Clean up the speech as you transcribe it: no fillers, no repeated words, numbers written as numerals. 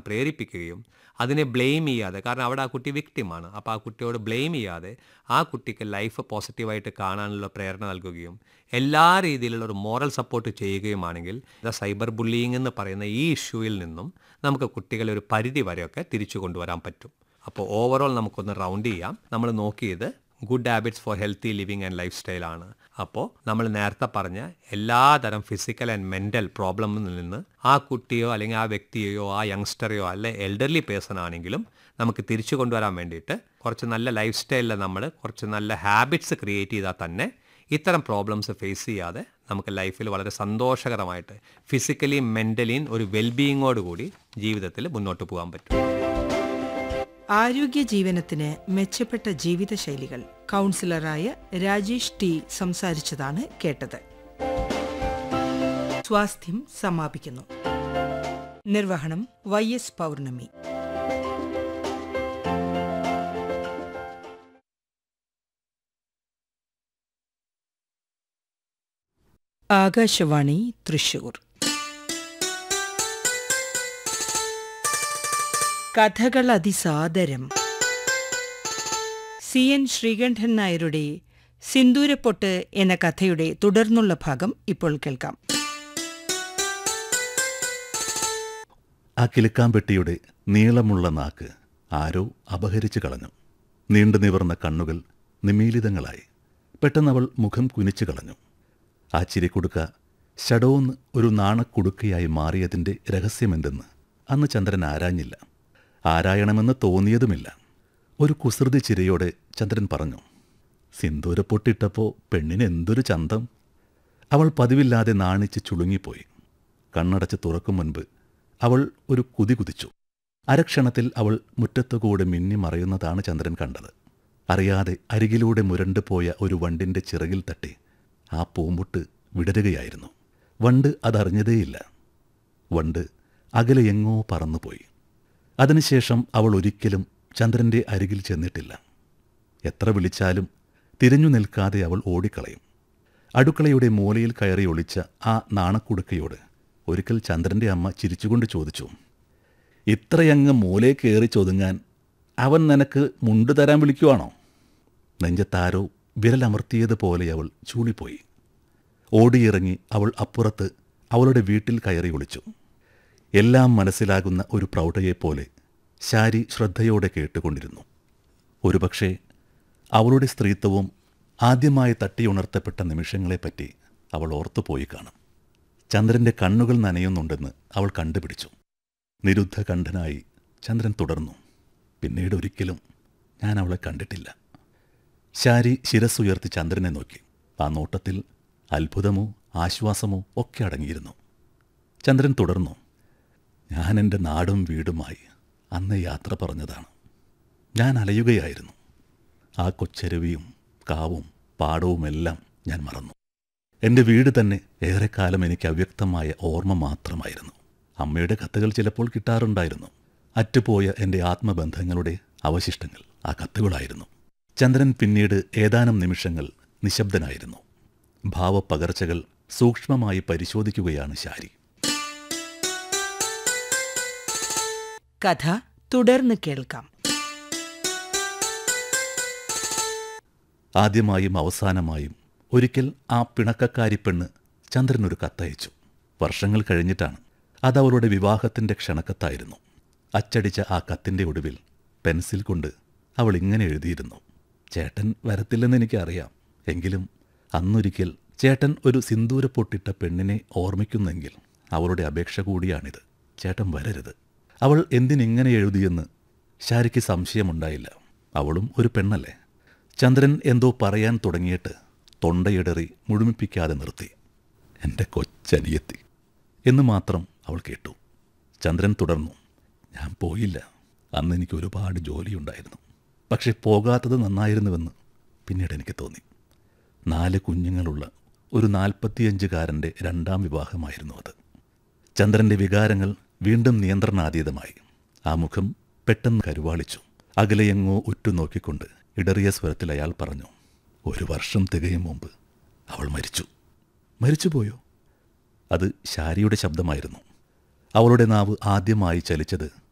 പ്രേരിപ്പിക്കുകയും അതിനെ ബ്ലെയിം ചെയ്യാതെ, കാരണം അവിടെ ആ കുട്ടി വിക്ടിമാണ്, അപ്പോൾ ആ കുട്ടിയോട് ബ്ലെയിം ചെയ്യാതെ ആ കുട്ടിക്ക് ലൈഫ് പോസിറ്റീവായിട്ട് കാണാനുള്ള പ്രേരണ നൽകുകയും എല്ലാ രീതിയിലുള്ള ഒരു മോറൽ സപ്പോർട്ട് ചെയ്യുകയുമാണെങ്കിൽ സൈബർ ബുള്ളിയിങ് എന്ന് പറയുന്ന ഈ ഇഷ്യൂവിൽ നിന്നും നമുക്ക് കുട്ടികളെ ഒരു പരിധി വരെയൊക്കെ തിരിച്ചു കൊണ്ടുവരാൻ പറ്റും. അപ്പോൾ ഓവറോൾ നമുക്കൊന്ന് റൗണ്ട് ചെയ്യാം. നമ്മൾ നോക്കിയത് good habits four healthy living and life സ്റ്റൈലാണ്. അപ്പോൾ നമ്മൾ നേരത്തെ പറഞ്ഞ എല്ലാതരം ഫിസിക്കൽ ആൻഡ് മെൻ്റൽ പ്രോബ്ലമിൽ നിന്ന് ആ കുട്ടിയോ അല്ലെങ്കിൽ ആ വ്യക്തിയെയോ ആ യങ്സ്റ്ററെയോ അല്ലെ എൽഡർലി പേഴ്സൺ ആണെങ്കിലും നമുക്ക് തിരിച്ചു കൊണ്ടുവരാൻ വേണ്ടിയിട്ട് കുറച്ച് നല്ല ലൈഫ് സ്റ്റൈലിൽ നമ്മൾ കുറച്ച് നല്ല ഹാബിറ്റ്സ് ക്രിയേറ്റ് ചെയ്താൽ തന്നെ ഇത്തരം പ്രോബ്ലംസ് ഫേസ് ചെയ്യാതെ നമുക്ക് ലൈഫിൽ വളരെ സന്തോഷകരമായിട്ട് ഫിസിക്കലിയും മെൻ്റലിയും ഒരു വെൽബീയിങ്ങോടുകൂടി ജീവിതത്തിൽ മുന്നോട്ട് പോകാൻ പറ്റും. ആരോഗ്യ ജീവനത്തിന് മെച്ചപ്പെട്ട ജീവിതശൈലികൾ കൗൺസിലറായ രാജേഷ് ടി സംസാരിച്ചതാണ് കേട്ടത്. സ്വാസ്ഥ്യം സമാപിക്കുന്നു. നിർവഹണം YS പൗർണമി. ആകാശവാണി തൃശൂർ. കഥകൾ അതിസാദരം. CN ശ്രീകണ്ഠൻ നായരുടെ സിന്ദൂരപ്പൊട്ട് എന്ന കഥയുടെ തുടർന്നുള്ള ഭാഗം ഇപ്പോൾ കേൾക്കാം. ആ കിലുക്കാമ്പെട്ടിയുടെ നീളമുള്ള നാക്ക് ആരോ അപഹരിച്ചു കളഞ്ഞു. നീണ്ടു നിവർന്ന കണ്ണുകൾ നിമീലിതങ്ങളായി. പെട്ടെന്നവൾ മുഖം കുനിച്ചു കളഞ്ഞു. ആ ചിരിക്കുടുക്ക ഷടോന്ന് ഒരു നാണക്കുടുക്കയായി മാറിയതിൻ്റെ രഹസ്യമെന്തെന്ന് അന്ന് ചന്ദ്രൻ ആരാഞ്ഞില്ല. ആരായണമെന്ന് തോന്നിയതുമില്ല. ഒരു കുസൃതി ചിരിയോടെ ചന്ദ്രൻ പറഞ്ഞു, സിന്ദൂരപ്പൊട്ടിട്ടപ്പോൾ പെണ്ണിന് എന്തൊരു ചന്തം. അവൾ പതിവില്ലാതെ നാണിച്ച് ചുളുങ്ങിപ്പോയി. കണ്ണടച്ച് തുറക്കും മുൻപ് അവൾ ഒരു കുതി കുതിച്ചു. അരക്ഷണത്തിൽ അവൾ മുറ്റത്തുകൂടെ മിന്നി മറയുന്നതാണ് ചന്ദ്രൻ കണ്ടത്. അറിയാതെ അരികിലൂടെ മുരണ്ടുപോയ ഒരു വണ്ടിൻ്റെ ചിറകിൽ തട്ടി ആ പൂമ്പുട്ട് വിടരുകയായിരുന്നു. വണ്ട് അതറിഞ്ഞതേയില്ല. വണ്ട് അകലെ എങ്ങോ പറന്നുപോയി. അതിനുശേഷം അവൾ ഒരിക്കലും ചന്ദ്രൻ്റെ അരികിൽ ചെന്നിട്ടില്ല. എത്ര വിളിച്ചാലും തിരിഞ്ഞു നിൽക്കാതെ അവൾ ഓടിക്കളയും. അടുക്കളയുടെ മൂലയിൽ കയറി ഒളിച്ച ആ നാണക്കുടുക്കയോട് ഒരിക്കൽ ചന്ദ്രൻ്റെ അമ്മ ചിരിച്ചുകൊണ്ട് ചോദിച്ചു, ഇത്രയങ്ങ് മൂലയെ കയറി ചൊതുങ്ങാൻ അവൻ നിനക്ക് മുണ്ട് തരാൻ വിളിക്കുവാണോ? നെഞ്ചത്താരോ വിരലമർത്തിയതുപോലെ അവൾ ചൂളിപ്പോയി. ഓടിയിറങ്ങി അവൾ അപ്പുറത്ത് അവളുടെ വീട്ടിൽ കയറി ഒളിച്ചു. എല്ലാം മനസ്സിലാകുന്ന ഒരു പ്രൗഢയെപ്പോലെ ശാരി ശ്രദ്ധയോടെ കേട്ടുകൊണ്ടിരുന്നു. ഒരുപക്ഷെ അവളുടെ സ്ത്രീത്വവും ആദ്യമായി തട്ടിയുണർത്തപ്പെട്ട നിമിഷങ്ങളെപ്പറ്റി അവൾ ഓർത്തുപോയി കാണും. ചന്ദ്രൻ്റെ കണ്ണുകൾ നനയുന്നുണ്ടെന്ന് അവൾ കണ്ടുപിടിച്ചു. നിരുദ്ധ കണ്ഠനായി ചന്ദ്രൻ തുടർന്നു, പിന്നീട് ഒരിക്കലും ഞാൻ അവളെ കണ്ടിട്ടില്ല. ശാരി ശിരസ്സുയർത്തി ചന്ദ്രനെ നോക്കി. ആ നോട്ടത്തിൽ അത്ഭുതമോ ആശ്വാസമോ ഒക്കെ അടങ്ങിയിരുന്നു. ചന്ദ്രൻ തുടർന്നു, ഞാൻ എൻ്റെ നാടും വീടുമായി അന്ന് യാത്ര പറഞ്ഞതാണ്. ഞാൻ അലയുകയായിരുന്നു. ആ കൊച്ചരുവിയും കാവും പാടവുമെല്ലാം ഞാൻ മറന്നു. എൻ്റെ വീട് തന്നെ ഏറെക്കാലം എനിക്ക് അവ്യക്തമായ ഓർമ്മ മാത്രമായിരുന്നു. അമ്മയുടെ കത്തുകൾ ചിലപ്പോൾ കിട്ടാറുണ്ടായിരുന്നു. അറ്റുപോയ എൻ്റെ ആത്മബന്ധങ്ങളുടെ അവശിഷ്ടങ്ങൾ ആ കത്തുകളായിരുന്നു. ചന്ദ്രൻ പിന്നീട് ഏതാനും നിമിഷങ്ങൾ നിശബ്ദനായിരുന്നു. ഭാവപ്പകർച്ചകൾ സൂക്ഷ്മമായി പരിശോധിക്കുകയാണ് ശാരി. കഥ തുടർന്ന് കേൾക്കാം. ആദ്യമായും അവസാനമായും ഒരിക്കൽ ആ പിണക്കക്കാരി പെണ്ണ് ചന്ദ്രനൊരു കത്തയച്ചു. വർഷങ്ങൾ കഴിഞ്ഞിട്ടാണ്. അതവളുടെ വിവാഹത്തിൻ്റെ ക്ഷണക്കത്തായിരുന്നു. അച്ചടിച്ച ആ കത്തിൻ്റെ ഒടുവിൽ പെൻസിൽ കൊണ്ട് അവൾ ഇങ്ങനെ എഴുതിയിരുന്നു, ചേട്ടൻ വരത്തില്ലെന്ന് എനിക്കറിയാം, എങ്കിലും അന്നൊരിക്കൽ ചേട്ടൻ ഒരു സിന്ദൂരപ്പൊട്ടിട്ട പെണ്ണിനെ ഓർമ്മിക്കുന്നെങ്കിൽ അവളുടെ അപേക്ഷ കൂടിയാണിത്. ചേട്ടൻ വരരുത്. അവൾ എന്തിനിങ്ങനെ എഴുതിയെന്ന് ശാരിക്ക് സംശയമുണ്ടായില്ല. അവളും ഒരു പെണ്ണല്ലേ. ചന്ദ്രൻ എന്തോ പറയാൻ തുടങ്ങിയിട്ട് തൊണ്ടയിടറി മുഴുമിപ്പിക്കാതെ നിർത്തി. എൻ്റെ കൊച്ചനിയെത്തി എന്ന് മാത്രം അവൾ കേട്ടു. ചന്ദ്രൻ തുടർന്നു, ഞാൻ പോയില്ല. അന്ന് എനിക്ക് ഒരുപാട് ജോലിയുണ്ടായിരുന്നു. പക്ഷെ പോകാത്തത് നന്നായിരുന്നുവെന്ന് പിന്നീട് എനിക്ക് തോന്നി. 4 കുഞ്ഞുങ്ങളുള്ള ഒരു 45-കാരൻ്റെ രണ്ടാം വിവാഹമായിരുന്നു അത്. ചന്ദ്രൻ്റെ വികാരങ്ങൾ വീണ്ടും നിയന്ത്രണാതീതമായി. ആ മുഖം പെട്ടെന്ന് കരുവാളിച്ചു. അകലെയെങ്ങോ ഉറ്റുനോക്കിക്കൊണ്ട് ഇടറിയ സ്വരത്തിൽ അയാൾ പറഞ്ഞു, 1 വർഷം തികയും മുമ്പ് അവൾ മരിച്ചു. മരിച്ചുപോയോ? അത് ശാരിയുടെ ശബ്ദമായിരുന്നു. അവളുടെ നാവ് ആദ്യമായി ചലിച്ചത്